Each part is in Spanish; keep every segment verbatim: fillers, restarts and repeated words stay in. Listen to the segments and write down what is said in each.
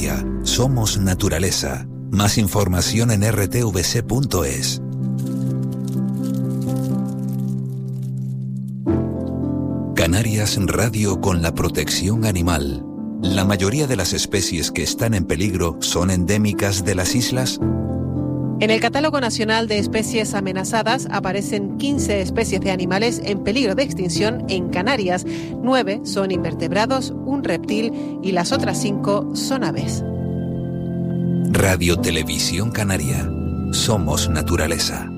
Canaria. Somos naturaleza. Más información en r t v c punto es. Canarias Radio con la protección animal. La mayoría de las especies que están en peligro son endémicas de las islas. En el Catálogo Nacional de Especies Amenazadas aparecen quince especies de animales en peligro de extinción en Canarias. Nueve son invertebrados, un reptil y las otras cinco son aves. Radio Televisión Canaria. Somos naturaleza.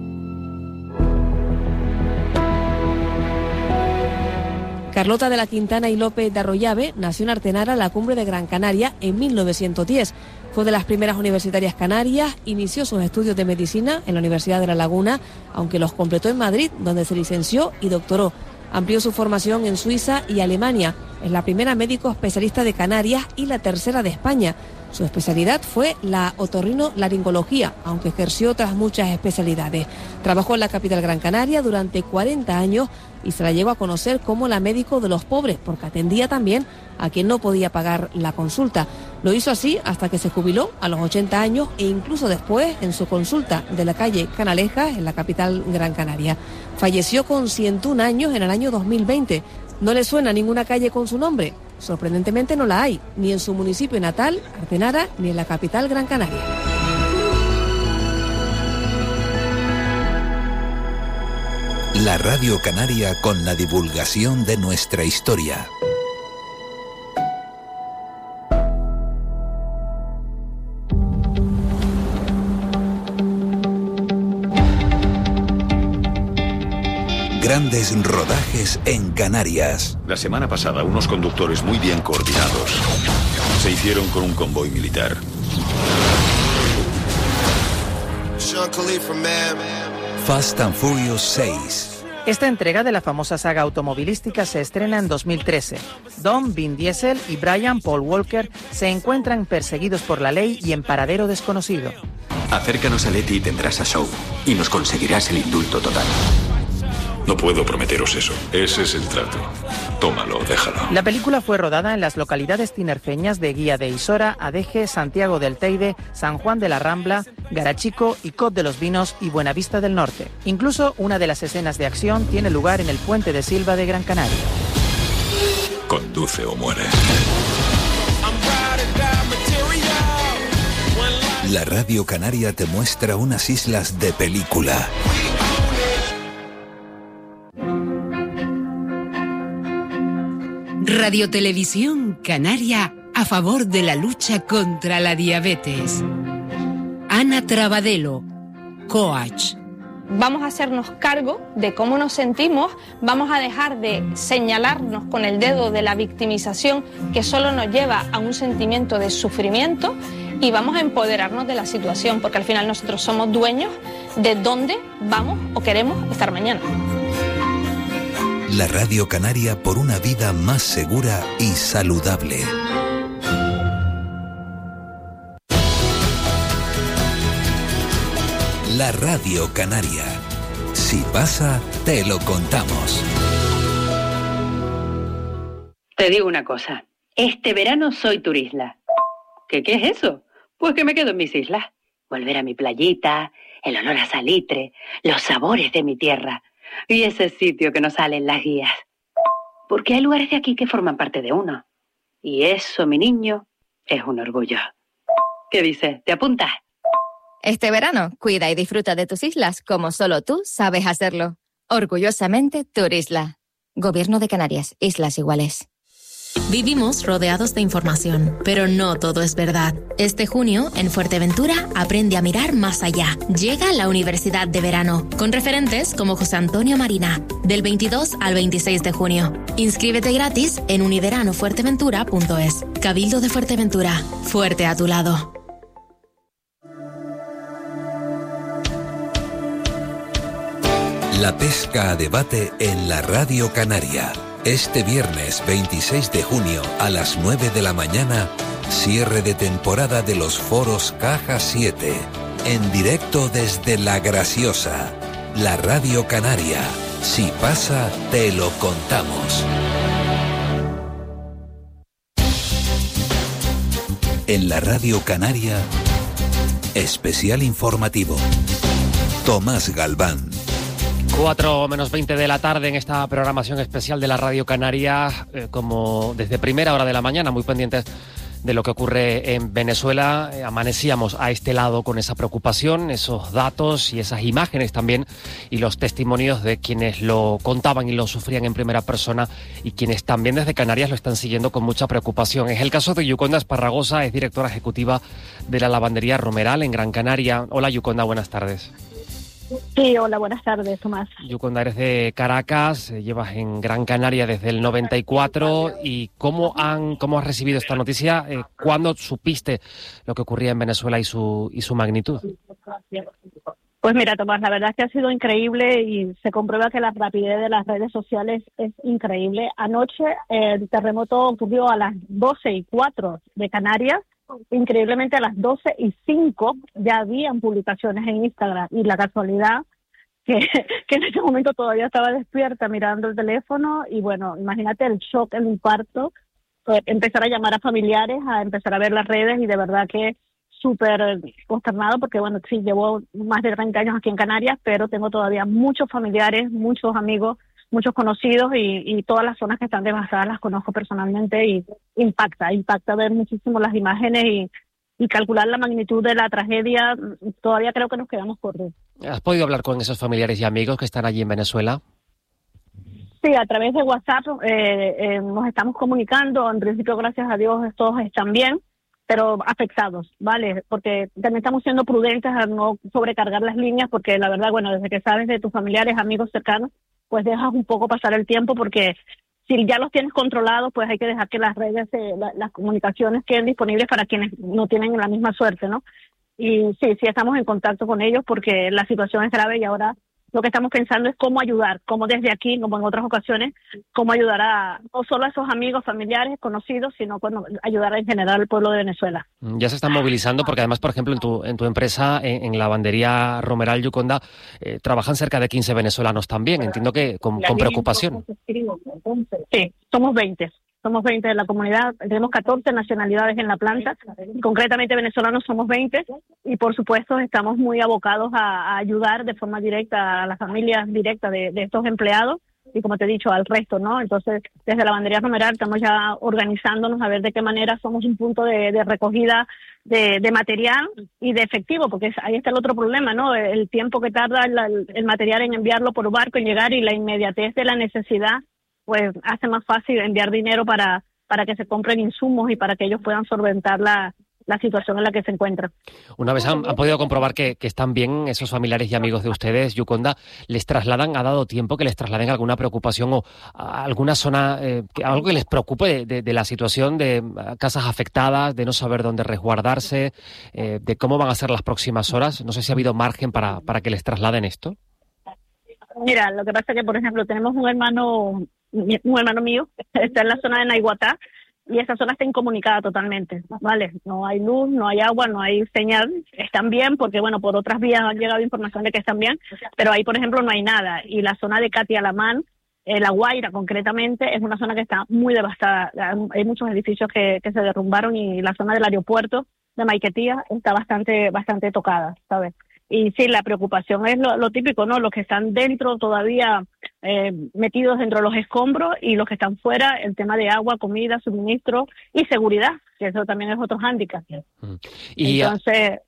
Carlota de la Quintana y López de Arroyave nació en Artenara, la cumbre de Gran Canaria, en mil novecientos diez. Fue de las primeras universitarias canarias, inició sus estudios de medicina en la Universidad de La Laguna, aunque los completó en Madrid, donde se licenció y doctoró. Amplió su formación en Suiza y Alemania. Es la primera médico especialista de Canarias y la tercera de España. Su especialidad fue la otorrinolaringología, aunque ejerció otras muchas especialidades. Trabajó en la capital Gran Canaria durante cuarenta años y se la llegó a conocer como la médico de los pobres, porque atendía también a quien no podía pagar la consulta. Lo hizo así hasta que se jubiló a los ochenta años e incluso después en su consulta de la calle Canalejas, en la capital Gran Canaria. Falleció con ciento un años en el año dos mil veinte. ¿No le suena ninguna calle con su nombre? Sorprendentemente no la hay, ni en su municipio natal, Artenara, ni en la capital Gran Canaria. La Radio Canaria con la divulgación de nuestra historia. Grandes rodajes en Canarias. La semana pasada, unos conductores muy bien coordinados se hicieron con un convoy militar. Fast and Furious seis. Esta entrega de la famosa saga automovilística se estrena en dos mil trece. Dom, Vin Diesel y Brian Paul Walker se encuentran perseguidos por la ley y en paradero desconocido. Acércanos a Leti y tendrás a Shaw, y nos conseguirás el indulto total. No puedo prometeros eso. Ese es el trato. Tómalo, déjalo. La película fue rodada en las localidades tinerfeñas de Guía de Isora, Adeje, Santiago del Teide, San Juan de la Rambla, Garachico, Icod de los Vinos y Buenavista del Norte. Incluso una de las escenas de acción tiene lugar en el Puente de Silva de Gran Canaria. Conduce o muere. La Radio Canaria te muestra unas islas de película. Radio Televisión Canaria a favor de la lucha contra la diabetes. Ana Trabadelo, coach. Vamos a hacernos cargo de cómo nos sentimos, vamos a dejar de señalarnos con el dedo de la victimización que solo nos lleva a un sentimiento de sufrimiento y vamos a empoderarnos de la situación, porque al final nosotros somos dueños de dónde vamos o queremos estar mañana. La Radio Canaria por una vida más segura y saludable. La Radio Canaria. Si pasa, te lo contamos. Te digo una cosa. Este verano soy turisla. ¿Qué, qué es eso? Pues que me quedo en mis islas. Volver a mi playita, el olor a salitre, los sabores de mi tierra. Y ese sitio que nos sale en las guías. Porque hay lugares de aquí que forman parte de uno. Y eso, mi niño, es un orgullo. ¿Qué dices? ¿Te apuntas? Este verano, cuida y disfruta de tus islas como solo tú sabes hacerlo. Orgullosamente, Turisla. Gobierno de Canarias, Islas Iguales. Vivimos rodeados de información, pero no todo es verdad. Este junio, en Fuerteventura, aprende a mirar más allá. Llega la Universidad de Verano, con referentes como José Antonio Marina, del veintidós al veintiséis de junio. Inscríbete gratis en univerano fuerteventura punto es. Cabildo de Fuerteventura, fuerte a tu lado. La pesca a debate en la Radio Canaria. Este viernes veintiséis de junio a las nueve de la mañana, cierre de temporada de los foros Caja siete. En directo desde La Graciosa. La Radio Canaria. Si pasa, te lo contamos. En la Radio Canaria, especial informativo. Tomás Galván. cuatro menos veinte de la tarde en esta programación especial de la Radio Canaria, eh, como desde primera hora de la mañana, muy pendientes de lo que ocurre en Venezuela. Eh, amanecíamos a este lado con esa preocupación, esos datos y esas imágenes también, y los testimonios de quienes lo contaban y lo sufrían en primera persona, y quienes también desde Canarias lo están siguiendo con mucha preocupación. Es el caso de Yuconda Esparragosa, es directora ejecutiva de la lavandería Romeral en Gran Canaria. Hola Yuconda, buenas tardes. Sí, hola, buenas tardes, Tomás. Yuconda, eres de Caracas, eh, llevas en Gran Canaria desde el noventa y cuatro, y ¿cómo han cómo has recibido esta noticia? Eh, ¿Cuándo supiste lo que ocurría en Venezuela y su y su magnitud? Pues mira, Tomás, la verdad es que ha sido increíble y se comprueba que la rapidez de las redes sociales es increíble. Anoche eh, el terremoto ocurrió a las doce y cuatro de Canarias. Increíblemente a las doce y cinco ya habían publicaciones en Instagram, y la casualidad que, que en ese momento todavía estaba despierta mirando el teléfono, y bueno, imagínate el shock, el impacto, eh, empezar a llamar a familiares, a empezar a ver las redes, y de verdad que súper consternado porque bueno, sí, llevo más de treinta años aquí en Canarias, pero tengo todavía muchos familiares, muchos amigos, muchos conocidos, y, y todas las zonas que están devastadas las conozco personalmente, y impacta, impacta ver muchísimo las imágenes y, y calcular la magnitud de la tragedia. Todavía creo que nos quedamos cortos. ¿Has podido hablar con esos familiares y amigos que están allí en Venezuela? Sí, a través de WhatsApp eh, eh, nos estamos comunicando. En principio, gracias a Dios, todos están bien, pero afectados, ¿vale? Porque también estamos siendo prudentes a no sobrecargar las líneas, porque la verdad, bueno, desde que sabes de tus familiares, amigos cercanos, pues dejas un poco pasar el tiempo, porque si ya los tienes controlados, pues hay que dejar que las redes, eh, la, las comunicaciones queden disponibles para quienes no tienen la misma suerte, ¿no? Y sí, sí estamos en contacto con ellos porque la situación es grave, y ahora lo que estamos pensando es cómo ayudar, cómo desde aquí, como en otras ocasiones, cómo ayudar a no solo a esos amigos, familiares, conocidos, sino bueno, ayudar en general al pueblo de Venezuela. Ya se están movilizando porque además, por ejemplo, en tu en tu empresa, en, en la lavandería Romeral Yuconda, eh, trabajan cerca de quince venezolanos también. Entiendo que con, con preocupación. Sí, somos veinte. Somos veinte de la comunidad, tenemos catorce nacionalidades en la planta, concretamente venezolanos somos veinte, y por supuesto estamos muy abocados a, a ayudar de forma directa a las familias directas de, de estos empleados, y como te he dicho, al resto, ¿no? Entonces, desde la lavandería Romeral estamos ya organizándonos a ver de qué manera somos un punto de, de recogida de, de material y de efectivo, porque ahí está el otro problema, ¿no? El tiempo que tarda el, el material en enviarlo por barco, en llegar, y la inmediatez de la necesidad, pues hace más fácil enviar dinero para, para que se compren insumos y para que ellos puedan solventar la, la situación en la que se encuentran. Una vez han, han podido comprobar que, que están bien esos familiares y amigos de ustedes, Yuconda, ¿les trasladan, ha dado tiempo que les trasladen alguna preocupación o a alguna zona, eh, que, algo que les preocupe de, de, de la situación de casas afectadas, de no saber dónde resguardarse, eh, de cómo van a ser las próximas horas? No sé si ha habido margen para, para que les trasladen esto. Mira, lo que pasa es que, por ejemplo, tenemos un hermano... un hermano mío está en la zona de Naiguatá, y esa zona está incomunicada totalmente, ¿vale? No hay luz, no hay agua, no hay señal. Están bien porque, bueno, por otras vías han llegado información de que están bien, pero ahí, por ejemplo, no hay nada. Y la zona de Catialamán, eh, La Guaira concretamente, es una zona que está muy devastada. Hay muchos edificios que, que se derrumbaron, y la zona del aeropuerto de Maiquetía está bastante, bastante tocada, ¿sabes? Y sí, la preocupación es lo, lo típico, ¿no? Los que están dentro todavía eh, metidos dentro de los escombros, y los que están fuera, el tema de agua, comida, suministro y seguridad, que eso también es otro hándicap. Mm. Y entonces...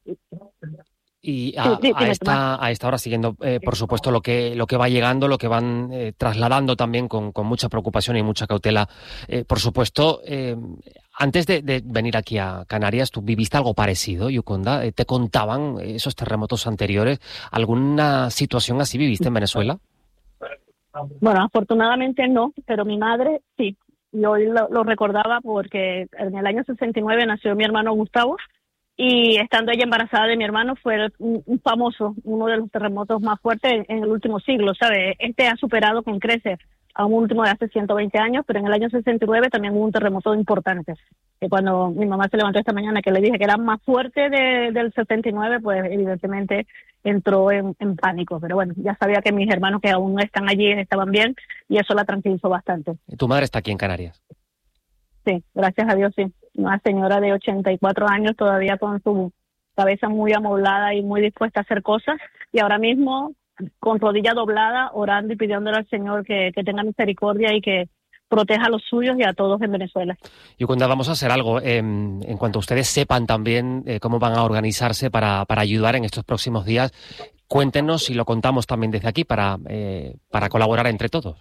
Y a, a, esta, a esta hora, siguiendo, eh, por supuesto, lo que lo que va llegando, lo que van eh, trasladando también con, con mucha preocupación y mucha cautela. Eh, por supuesto, eh, antes de, de venir aquí a Canarias, ¿tú viviste algo parecido, Yuconda? Eh, ¿Te contaban esos terremotos anteriores? ¿Alguna situación así viviste en Venezuela? Bueno, afortunadamente no, pero mi madre sí. Y hoy lo, lo recordaba porque en el año sesenta y nueve nació mi hermano Gustavo, y estando ella embarazada de mi hermano fue un, un famoso, uno de los terremotos más fuertes en, en el último siglo, ¿sabes? Este ha superado con creces a un último de hace ciento veinte años, pero en el año sesenta y nueve también hubo un terremoto importante. Que cuando mi mamá se levantó esta mañana, que le dije que era más fuerte de, del setenta y nueve, pues evidentemente entró en, en pánico. Pero bueno, ya sabía que mis hermanos que aún están allí estaban bien, y eso la tranquilizó bastante. ¿Tu madre está aquí en Canarias? Sí, gracias a Dios, sí. una señora de ochenta y cuatro años todavía con su cabeza muy amoblada y muy dispuesta a hacer cosas, y ahora mismo con rodilla doblada, orando y pidiéndole al Señor que, que tenga misericordia y que proteja a los suyos y a todos en Venezuela. Y cuando vamos a hacer algo, eh, en cuanto ustedes sepan también eh, cómo van a organizarse para, para ayudar en estos próximos días, cuéntenos y lo contamos también desde aquí para, eh, para colaborar entre todos.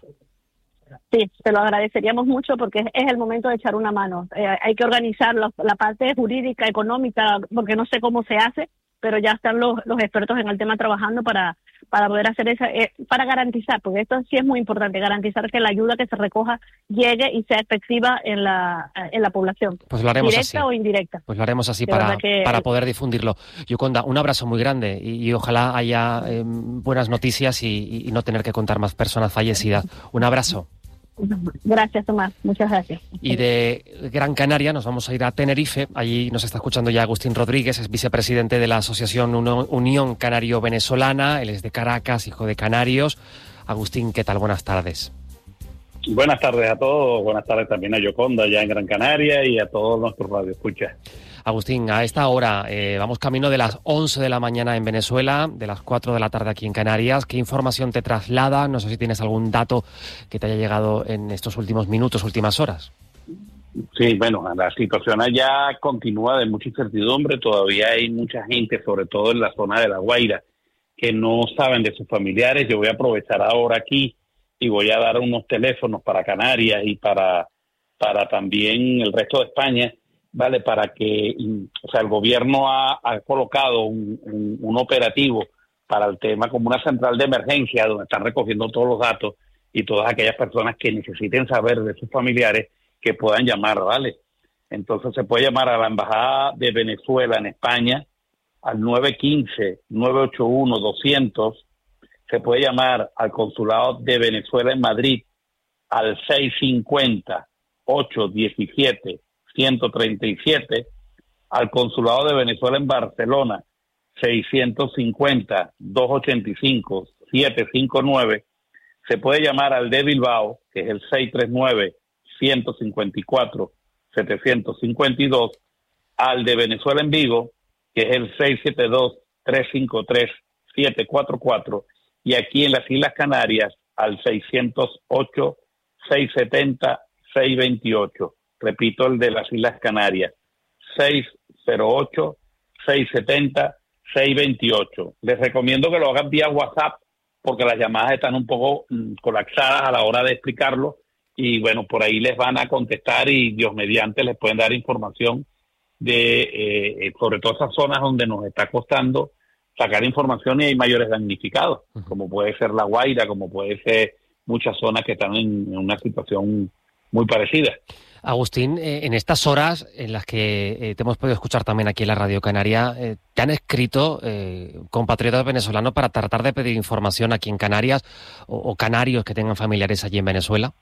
Sí, te lo agradeceríamos mucho porque es el momento de echar una mano. Eh, hay que organizar la, la parte jurídica, económica, porque no sé cómo se hace, pero ya están los, los expertos en el tema trabajando para, para poder hacer esa, eh, para garantizar, porque esto sí es muy importante, garantizar que la ayuda que se recoja llegue y sea efectiva en la, en la población. Pues lo haremos directa así. o indirecta. Pues lo haremos así De para, verdad que- para poder difundirlo. Yoconda, un abrazo muy grande y, y ojalá haya eh, buenas noticias y, y no tener que contar más personas fallecidas. Un abrazo. Gracias, Tomás. Muchas gracias. Y de Gran Canaria nos vamos a ir a Tenerife. Allí nos está escuchando ya Agustín Rodríguez, es vicepresidente de la Asociación Uno- Unión Canario-Venezolana. Él es de Caracas, hijo de canarios. Agustín, ¿qué tal? Buenas tardes. Buenas tardes a todos, buenas tardes también a Yoconda allá en Gran Canaria y a todos nuestros radioescuchas. Agustín, a esta hora eh, vamos camino de las once de la mañana en Venezuela, de las cuatro de la tarde aquí en Canarias. ¿Qué información te traslada? No sé si tienes algún dato que te haya llegado en estos últimos minutos, últimas horas. Sí, bueno, la situación allá continúa de mucha incertidumbre. Todavía hay mucha gente, sobre todo en la zona de La Guaira, que no saben de sus familiares. Yo voy a aprovechar ahora aquí y voy a dar unos teléfonos para Canarias y para, para también el resto de España, ¿vale? Para que, o sea, el gobierno ha, ha colocado un, un, un operativo para el tema como una central de emergencia donde están recogiendo todos los datos y todas aquellas personas que necesiten saber de sus familiares que puedan llamar, ¿vale? Entonces se puede llamar a la Embajada de Venezuela en España al nueve uno cinco, nueve ocho uno, doscientos. Se puede llamar al Consulado de Venezuela en Madrid al seis cinco cero, ocho uno siete, uno tres siete, al Consulado de Venezuela en Barcelona seiscientos cincuenta, doscientos ochenta y cinco, setecientos cincuenta y nueve. Se puede llamar al de Bilbao, que es el seis tres nueve, uno cinco cuatro, setecientos cincuenta y dos, al de Venezuela en Vigo, que es el seis siete dos, tres cinco tres, siete cuatro cuatro, y aquí en las Islas Canarias al seiscientos ocho, seiscientos setenta, seiscientos veintiocho. Repito, el de las Islas Canarias, seis cero ocho, seiscientos setenta, seiscientos veintiocho. Les recomiendo que lo hagan vía WhatsApp porque las llamadas están un poco mm, colapsadas a la hora de explicarlo y bueno, por ahí les van a contestar y Dios mediante les pueden dar información de eh, sobre todo esas zonas donde nos está costando sacar información y hay mayores damnificados, uh-huh. como puede ser La Guaira, como puede ser muchas zonas que están en, en una situación muy parecida. Agustín, eh, en estas horas en las que eh, te hemos podido escuchar también aquí en la Radio Canaria, eh, ¿te han escrito eh, compatriotas venezolanos para tratar de pedir información aquí en Canarias o, o canarios que tengan familiares allí en Venezuela?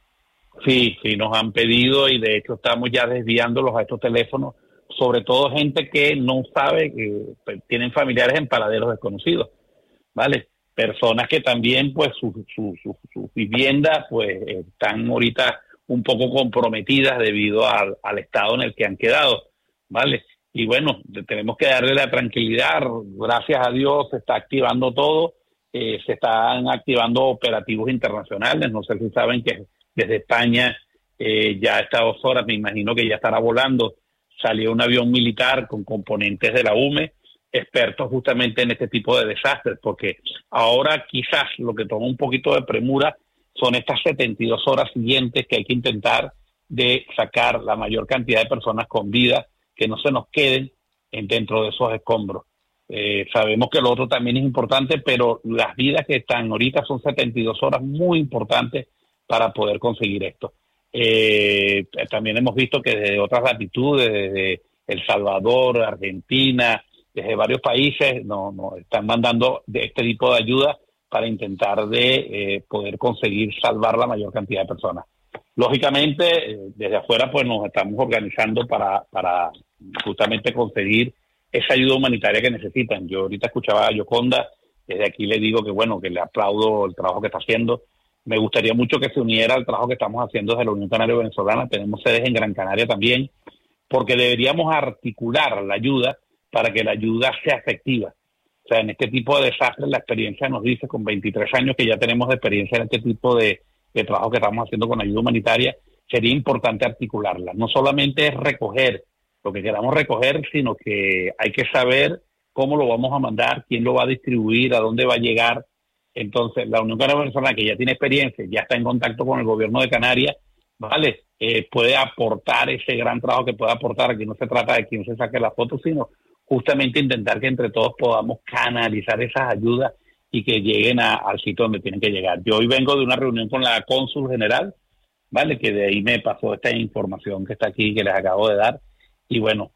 Sí, sí, nos han pedido y de hecho estamos ya desviándolos a estos teléfonos, sobre todo gente que no sabe que pues, tienen familiares en paraderos desconocidos, ¿vale? Personas que también pues sus su, su, su viviendas pues están ahorita un poco comprometidas debido al, al estado en el que han quedado, ¿vale? Y bueno, tenemos que darle la tranquilidad, gracias a Dios se está activando todo, eh, se están activando operativos internacionales, no sé si saben que desde España eh, ya a estas dos horas, me imagino que ya estará volando, salió un avión militar con componentes de la U M E, expertos justamente en este tipo de desastres, porque ahora quizás lo que toma un poquito de premura son estas setenta y dos horas siguientes que hay que intentar de sacar la mayor cantidad de personas con vida, que no se nos queden en, dentro de esos escombros. Eh, sabemos que lo otro también es importante, pero las vidas que están ahorita son setenta y dos horas muy importantes para poder conseguir esto. Eh, también hemos visto que desde otras latitudes, desde El Salvador, Argentina, desde varios países, nos no, están mandando de este tipo de ayuda para intentar de eh, poder conseguir salvar la mayor cantidad de personas. Lógicamente, eh, desde afuera pues nos estamos organizando para, para justamente conseguir esa ayuda humanitaria que necesitan. Yo ahorita escuchaba a Yoconda, desde aquí le digo que bueno, que le aplaudo el trabajo que está haciendo. Me gustaría mucho que se uniera al trabajo que estamos haciendo desde la Unión Canaria Venezolana. Tenemos sedes en Gran Canaria también, porque deberíamos articular la ayuda para que la ayuda sea efectiva. O sea, en este tipo de desastres la experiencia nos dice, con veintitrés años que ya tenemos de experiencia en este tipo de, de trabajo que estamos haciendo con ayuda humanitaria, sería importante articularla. No solamente es recoger lo que queramos recoger, sino que hay que saber cómo lo vamos a mandar, quién lo va a distribuir, a dónde va a llegar. Entonces, la Unión Canaria Venezolana, que ya tiene experiencia, ya está en contacto con el gobierno de Canarias, ¿vale? Eh, puede aportar ese gran trabajo que puede aportar. Aquí no se trata de quién se saque la foto, sino justamente intentar que entre todos podamos canalizar esas ayudas y que lleguen a, al sitio donde tienen que llegar. Yo hoy vengo de una reunión con la cónsul general, ¿vale? Que de ahí me pasó esta información que está aquí, que les acabo de dar. Y bueno,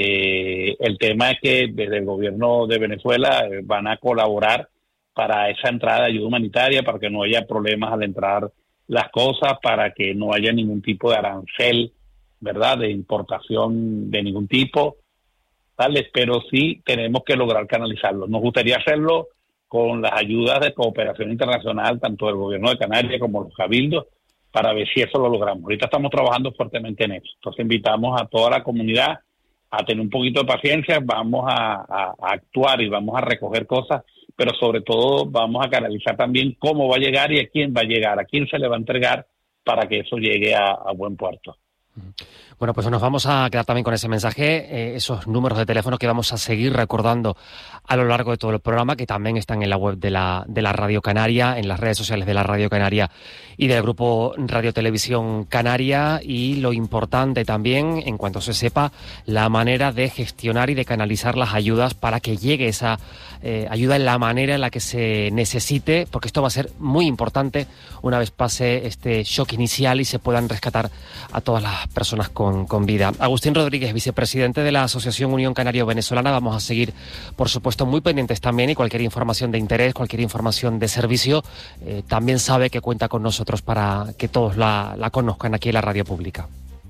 eh, el tema es que desde el gobierno de Venezuela eh, van a colaborar para esa entrada de ayuda humanitaria, para que no haya problemas al entrar las cosas, para que no haya ningún tipo de arancel, ¿verdad?, de importación de ningún tipo, ¿vale? Pero sí tenemos que lograr canalizarlo. Nos gustaría hacerlo con las ayudas de cooperación internacional, tanto del gobierno de Canarias como los cabildos, para ver si eso lo logramos. Ahorita estamos trabajando fuertemente en eso. Entonces invitamos a toda la comunidad a tener un poquito de paciencia, vamos a, a, a actuar y vamos a recoger cosas, pero sobre todo vamos a canalizar también cómo va a llegar y a quién va a llegar, a quién se le va a entregar para que eso llegue a, a buen puerto. Bueno, pues nos vamos a quedar también con ese mensaje, eh, esos números de teléfono que vamos a seguir recordando a lo largo de todo el programa, que también están en la web de la, de la Radio Canaria, en las redes sociales de la Radio Canaria y del Grupo Radio Televisión Canaria, y lo importante también, en cuanto se sepa, la manera de gestionar y de canalizar las ayudas para que llegue esa eh, ayuda en la manera en la que se necesite, porque esto va a ser muy importante una vez pase este shock inicial y se puedan rescatar a todas las personas con con vida. Agustín Rodríguez, vicepresidente de la Asociación Unión Canario Venezolana. Vamos a seguir, por supuesto, muy pendientes también, y cualquier información de interés, cualquier información de servicio, eh, también sabe que cuenta con nosotros para que todos la, la conozcan aquí en la radio pública.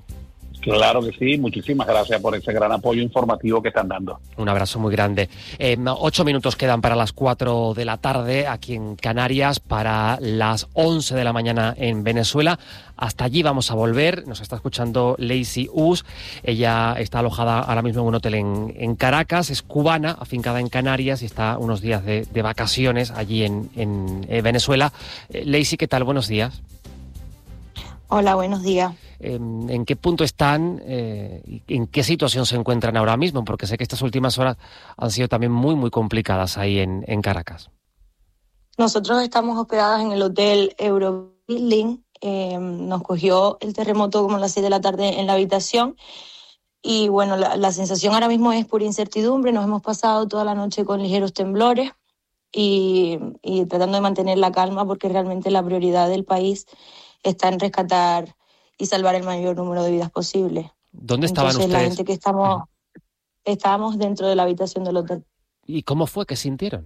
Claro que sí, muchísimas gracias por ese gran apoyo informativo que están dando. Un abrazo muy grande. Eh, ocho minutos quedan para las cuatro de la tarde aquí en Canarias, para las once de la mañana en Venezuela. Hasta allí vamos a volver. Nos está escuchando Lacey Us. Ella está alojada ahora mismo en un hotel en, en Caracas. Es cubana, afincada en Canarias, y está unos días de, de vacaciones allí en, en, en Venezuela. Eh, Lacey, ¿qué tal? Buenos días. Hola, buenos días. ¿En qué punto están, eh, en qué situación se encuentran ahora mismo? Porque sé que estas últimas horas han sido también muy, muy complicadas ahí en, en Caracas. Nosotros estamos hospedadas en el hotel Eurobuilding. Eh, nos cogió el terremoto como a las seis de la tarde en la habitación. Y bueno, la, la sensación ahora mismo es pura incertidumbre. Nos hemos pasado toda la noche con ligeros temblores y, y tratando de mantener la calma, porque realmente la prioridad del país está en rescatar y salvar el mayor número de vidas posible. ¿Dónde estaban Entonces, ustedes? La gente que estamos, estábamos dentro de la habitación del hotel. ¿Y cómo fue que sintieron?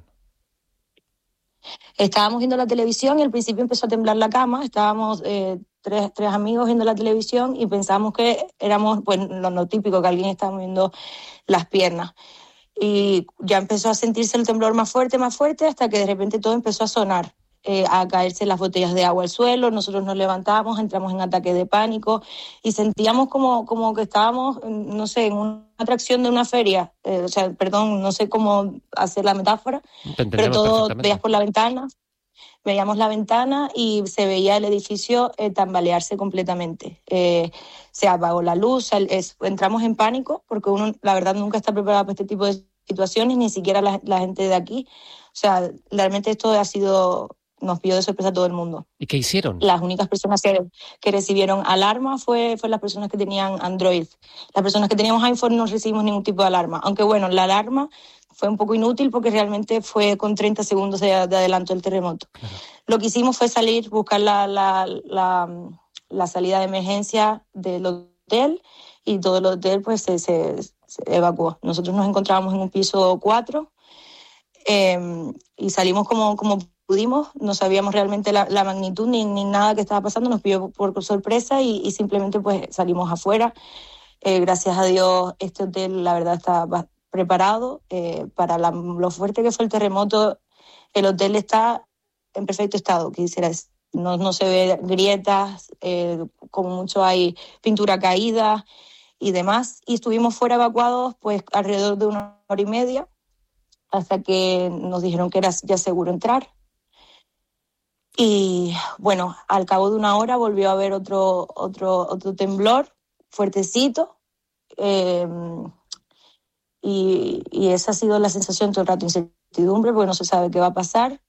Estábamos viendo la televisión y al principio empezó a temblar la cama. Estábamos eh, tres, tres amigos viendo la televisión y pensamos que éramos, pues, lo no típico, que alguien estaba moviendo las piernas. Y ya empezó a sentirse el temblor más fuerte, más fuerte, hasta que de repente todo empezó a sonar. Eh, a caerse las botellas de agua al suelo. Nosotros nos levantamos, entramos en ataque de pánico y sentíamos como, como que estábamos, no sé, en una atracción de una feria. Eh, o sea, perdón, no sé cómo hacer la metáfora, pero todo veías por la ventana, veíamos la ventana y se veía el edificio eh, tambalearse completamente. Eh, se apagó la luz, el, es, entramos en pánico, porque uno, la verdad, nunca está preparado para este tipo de situaciones, ni siquiera la, la gente de aquí. O sea, realmente esto ha sido... nos pilló de sorpresa a todo el mundo. ¿Y qué hicieron? Las únicas personas que, que recibieron alarma fue, fue las personas que tenían Android. Las personas que teníamos iPhone no recibimos ningún tipo de alarma. Aunque bueno, la alarma fue un poco inútil porque realmente fue con treinta segundos de, de adelanto el terremoto. Claro. Lo que hicimos fue salir, buscar la, la, la, la salida de emergencia del hotel, y todo el hotel pues se, se, se evacuó. Nosotros nos encontrábamos en un piso cuatro eh, y salimos como... como pudimos, no sabíamos realmente la, la magnitud ni, ni nada que estaba pasando, nos pilló por, por sorpresa y, y simplemente pues salimos afuera. Eh, gracias a Dios este hotel la verdad está preparado eh, para la, lo fuerte que fue el terremoto. El hotel está en perfecto estado, quisiera decir. No, no se ve grietas, eh, como mucho hay pintura caída y demás. Y estuvimos fuera evacuados pues alrededor de una hora y media hasta que nos dijeron que era ya seguro entrar. Y bueno, al cabo de una hora volvió a haber otro, otro, otro temblor fuertecito. Eh, y, y esa ha sido la sensación todo el rato, incertidumbre, porque no se sabe qué va a pasar.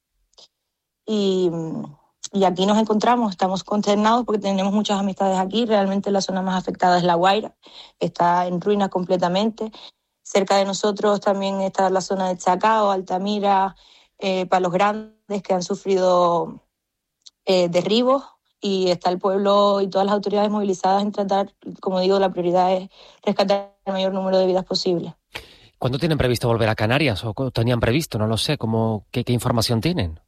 Y, y aquí nos encontramos, estamos consternados porque tenemos muchas amistades aquí. Realmente la zona más afectada es La Guaira, está en ruinas completamente. Cerca de nosotros también está la zona de Chacao, Altamira, eh, Palos Grandes, que han sufrido eh, derribos, y está el pueblo y todas las autoridades movilizadas en tratar, como digo, la prioridad es rescatar el mayor número de vidas posible. ¿Cuándo tienen previsto volver a Canarias? ¿O tenían previsto? No lo sé. ¿Cómo, qué, qué información tienen?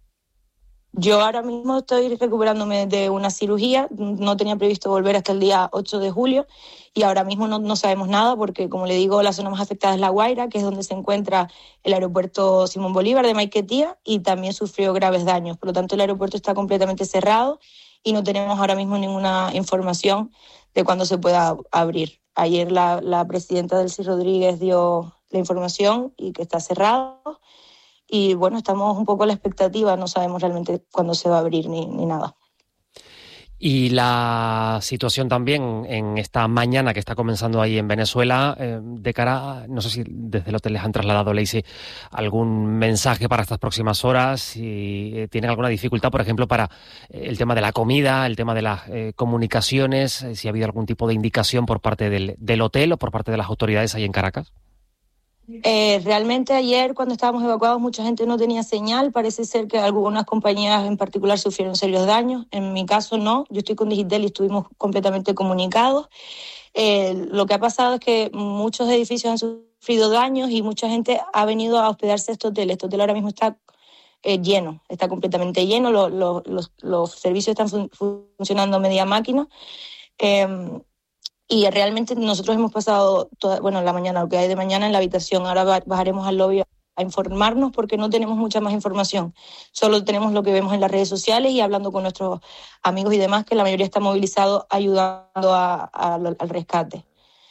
Yo ahora mismo estoy recuperándome de una cirugía, no tenía previsto volver hasta el día ocho de julio y ahora mismo no, no sabemos nada porque, como le digo, la zona más afectada es La Guaira, que es donde se encuentra el aeropuerto Simón Bolívar de Maiquetía y también sufrió graves daños. Por lo tanto, el aeropuerto está completamente cerrado y no tenemos ahora mismo ninguna información de cuándo se pueda abrir. Ayer la, la presidenta Delcy Rodríguez dio la información y que está cerrado. Y bueno, estamos un poco a la expectativa, no sabemos realmente cuándo se va a abrir ni, ni nada. Y la situación también en esta mañana que está comenzando ahí en Venezuela, eh, de cara a, no sé si desde el hotel les han trasladado, Leisy, algún mensaje para estas próximas horas, si eh, tienen alguna dificultad, por ejemplo, para eh, el tema de la comida, el tema de las eh, comunicaciones, eh, si ha habido algún tipo de indicación por parte del, del hotel o por parte de las autoridades ahí en Caracas. Eh, realmente ayer cuando estábamos evacuados mucha gente no tenía señal, parece ser que algunas compañías en particular sufrieron serios daños, en mi caso no, yo estoy con Digitel y estuvimos completamente comunicados. Eh, lo que ha pasado es que muchos edificios han sufrido daños y mucha gente ha venido a hospedarse a este hotel, este hotel ahora mismo está eh, lleno, está completamente lleno, lo, lo, los, los servicios están fun- funcionando a media máquina. Eh, Y realmente nosotros hemos pasado, toda, bueno, la mañana, lo que hay de mañana en la habitación. Ahora bajaremos al lobby a informarnos porque no tenemos mucha más información. Solo tenemos lo que vemos en las redes sociales y hablando con nuestros amigos y demás, que la mayoría está movilizado ayudando a, a, al rescate.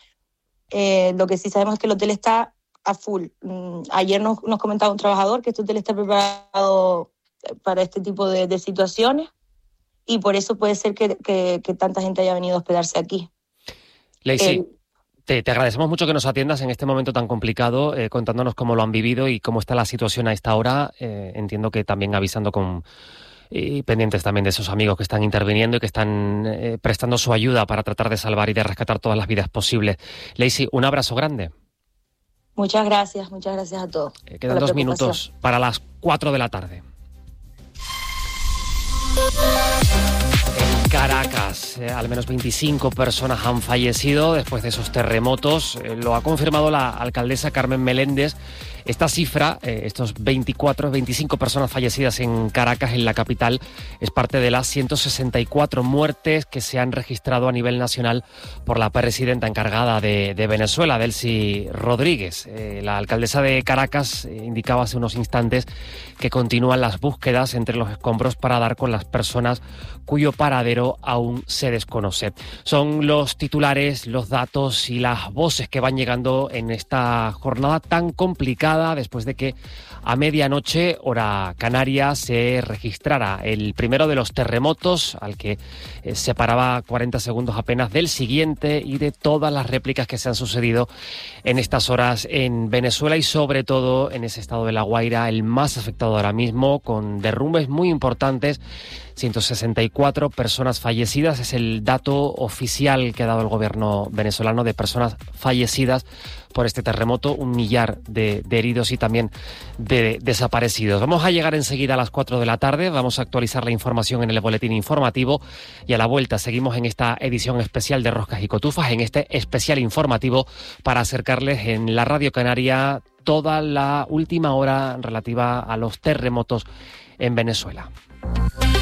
Eh, lo que sí sabemos es que el hotel está a full. Ayer nos, nos comentaba un trabajador que este hotel está preparado para este tipo de, de situaciones y por eso puede ser que, que, que tanta gente haya venido a hospedarse aquí. Leisy, Eh, te, te agradecemos mucho que nos atiendas en este momento tan complicado, eh, contándonos cómo lo han vivido y cómo está la situación a esta hora. Eh, entiendo que también avisando con y pendientes también de esos amigos que están interviniendo y que están eh, prestando su ayuda para tratar de salvar y de rescatar todas las vidas posibles. Leisy, un abrazo grande. Muchas gracias, muchas gracias a todos. Eh, quedan dos minutos para las cuatro de la tarde. En Caracas, eh, al menos veinticinco personas han fallecido después de esos terremotos. Eh, lo ha confirmado la alcaldesa Carmen Meléndez. Esta cifra, eh, estos veinticuatro, veinticinco personas fallecidas en Caracas, en la capital, es parte de las ciento sesenta y cuatro muertes que se han registrado a nivel nacional por la presidenta encargada de, de Venezuela, Delcy Rodríguez. Eh, la alcaldesa de Caracas eh, indicaba hace unos instantes que continúan las búsquedas entre los escombros para dar con las personas cuyo paradero aún se desconoce. Son los titulares, los datos y las voces que van llegando en esta jornada tan complicada después de que a medianoche, hora canaria, se registrara el primero de los terremotos, al que eh, separaba cuarenta segundos apenas del siguiente y de todas las réplicas que se han sucedido en estas horas en Venezuela y sobre todo en ese estado de La Guaira, el más afectado ahora mismo, con derrumbes muy importantes. ciento sesenta y cuatro personas fallecidas es el dato oficial que ha dado el gobierno venezolano de personas fallecidas por este terremoto, un millar de, de heridos y también de desaparecidos. Vamos a llegar enseguida a las cuatro de la tarde, vamos a actualizar la información en el boletín informativo y a la vuelta seguimos en esta edición especial de Roscas y Cotufas, en este especial informativo para acercarles en la Radio Canaria toda la última hora relativa a los terremotos en Venezuela.